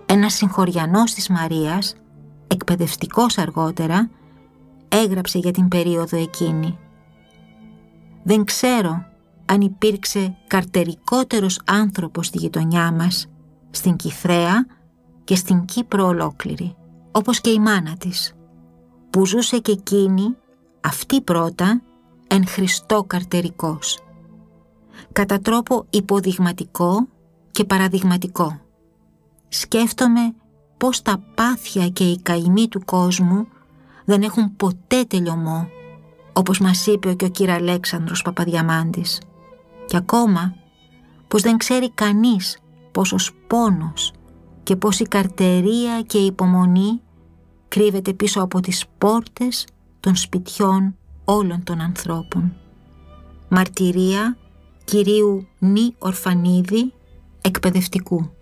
Ένας συγχωριανός της Μαρίας, εκπαιδευτικός αργότερα, έγραψε για την περίοδο εκείνη. «Δεν ξέρω αν υπήρξε καρτερικότερος άνθρωπος στη γειτονιά μας, στην Κιθρέα και στην Κύπρο ολόκληρη, όπως και η μάνα της, που ζούσε και εκείνη, αυτή πρώτα, εν Χριστώ καρτερικός, κατά τρόπο υποδειγματικό και παραδειγματικό. Σκέφτομαι πως τα πάθια και οι καημοί του κόσμου δεν έχουν ποτέ τελειωμό, όπως μας είπε και ο κ. Αλέξανδρος Παπαδιαμάντης, και ακόμα πως δεν ξέρει κανείς πόσος πόνος και πόση καρτερία και υπομονή κρύβεται πίσω από τις πόρτες των σπιτιών όλων των ανθρώπων. Μαρτυρία κυρίου Νι Ορφανίδη, εκπαιδευτικού.